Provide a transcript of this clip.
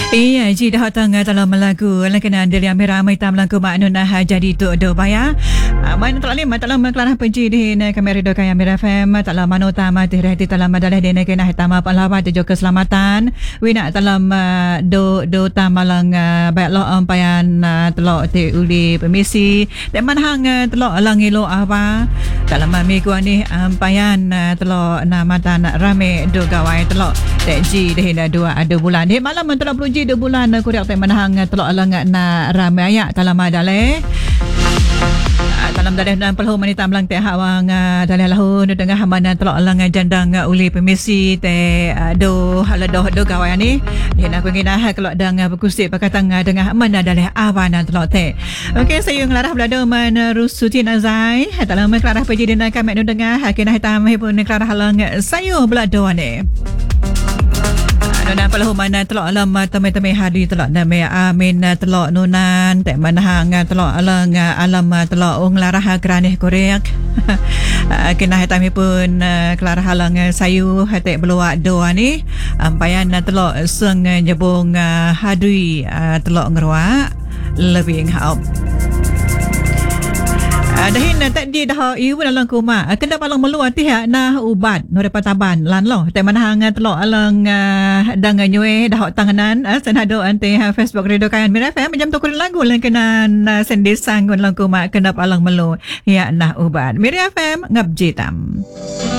Iya, jika datang dalam lagu lakonan dari ramai tam lagu maknuna jadi tu do baya. Mana tak lima dalam kelarah penji di kamera do kaya Mira FM dalam mano utama di dalam adalah di kena hitama palawa di keselamatan. Wina dalam do tamalang baik lo ampayan telok ti uli permisi. Dan manhang telok langilo apa dalam minggu ni ampayan telok namatan rame do gawai telok ji di dua ada bulan. Di malam telok peluji 2 bulan kuriak tak menahang telok alang na ramai ayak dalam adale dalam dalih dan pelhu manita melang teh hawang dalih lahu dengan hamana telok alang jandang uli permisi teh do haladoh do kawan ni dia nak ngina kalau dang berkusik pakatang dengan mana dalih awana telok teh. Okey, saya ngelarah belada man rusutin azai dalam kelarah peji dina kami dengar kena hitam pun kelarah halang saya belada ni. Nunan pelahu mana telok alam temai-temai hari telok nama amin telok nunan tak manahang telok alam telok nglarah geranih korek kena hitami pun kelarah halang sayu hatek beluak doa ni ampayan telok seng jebung hadui telok ngeruak lebih ngau dahin tak di dah iu dalam kuma kena palang melu hati nah ubat no dapat taban lan lo te manhang telok alang dang nyue dah tanganan senado ante Facebook Radio Kayan Mira FM jam tu lagu lan kena sendi sang dalam kuma kena palang melu ya nah ubat Mira FM ngabji tam.